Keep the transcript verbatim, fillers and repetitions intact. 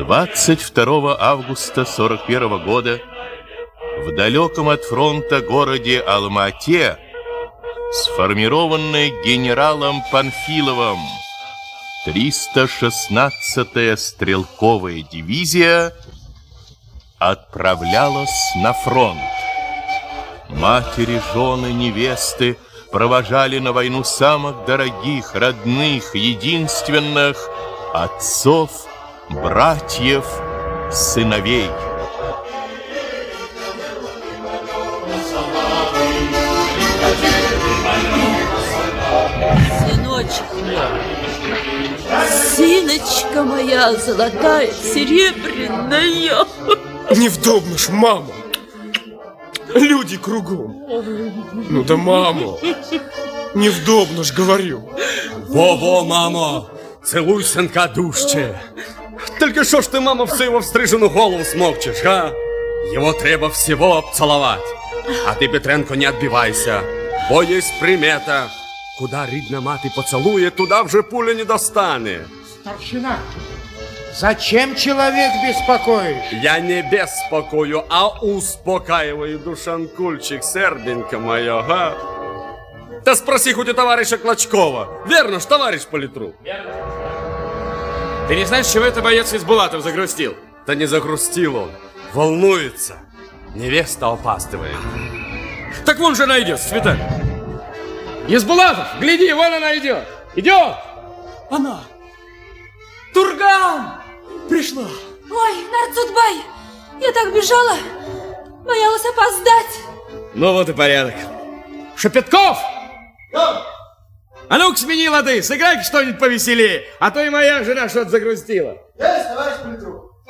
двадцать второго августа сорок первого года в далеком от фронта городе Алма-Ате, сформированной генералом Панфиловым, триста шестнадцатая стрелковая дивизия отправлялась на фронт. Матери, жены, невесты провожали на войну самых дорогих, родных, единственных отцов, братьев, сыновей. Сыночек мой, сыночка моя золотая, серебряная. Невдобно ж, мама. Люди кругом. Ну да, мама, невдобно ж, говорю. Во-во, мамо, целуй сынка дужче. Только що ж ти, мама, все його встрижену голову смокчеш, а? Його треба всього обцеловать. А ти, Петренко, не отбивайся, бо есть примета. Куда рідна мати поцелує, туда вже пуля не достане. Старшина, зачем человек беспокоишь? Я не беспокою, а успокаиваю, душанкульчик, серденько мое, а? Да спроси хоть у товарища Клочкова. Верно ж, товарищ политрук? Верно. Ты не знаешь, чего это боец из Булатов загрустил? Да не загрустил он, волнуется. Невеста опаздывает. Так вон же она идет, Светлана. Избулатов, гляди, вон она идет. Идет. Она. Турган пришла. Ой, Нарцутбай, я так бежала, боялась опоздать. Ну вот и порядок. Шепетков! Да. А ну-ка смени лады, сыграй-ка что-нибудь повеселее, а то и моя жена что-то загрустила. Есть, товарищ политрук.